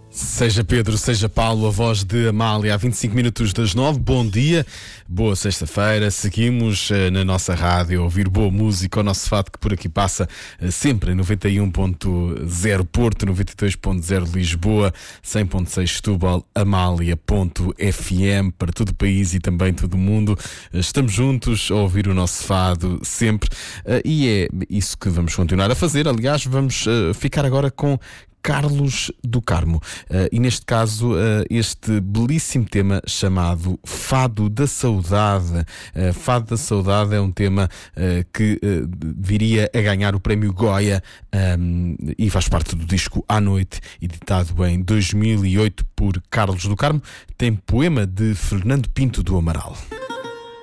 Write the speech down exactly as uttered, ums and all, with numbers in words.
Seja Pedro, seja Paulo, a voz de Amália, há vinte e cinco minutos das nove. Bom dia, boa sexta-feira. Seguimos uh, na nossa rádio a ouvir boa música, o nosso fado que por aqui passa uh, sempre em noventa e um ponto zero Porto, noventa e dois ponto zero Lisboa, cem ponto seis Setúbal, amália ponto f m para todo o país e também todo o mundo. Uh, estamos juntos a ouvir o nosso fado sempre uh, e é isso que vamos continuar a fazer. Aliás, vamos uh, ficar agora com Carlos do Carmo, uh, e neste caso uh, este belíssimo tema chamado Fado da Saudade. uh, Fado da Saudade é um tema uh, que uh, viria a ganhar o prémio Goya, um, e faz parte do disco À Noite, editado em dois mil e oito por Carlos do Carmo. Tem poema de Fernando Pinto do Amaral.